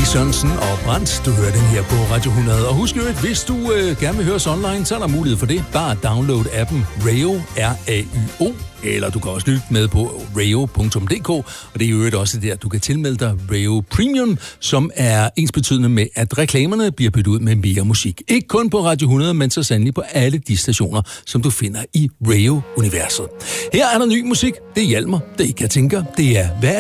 Sørensen og Brandt, du hører den her på Radio 100. Og husk jo, at hvis du gerne vil høre os online, så er der mulighed for det. Bare download appen Rayo, R-A-Y-O. Eller du kan også lytte med på rayo.dk, og det er jo øvrigt også der, du kan tilmelde dig Rayo Premium, som er ensbetydende med, at reklamerne bliver byttet ud med mere musik. Ikke kun på Radio 100, men så sandelig på alle de stationer, som du finder i Rayo-universet. Her er der ny musik. Det er Hjalmar, det er Katinka, det er Hvad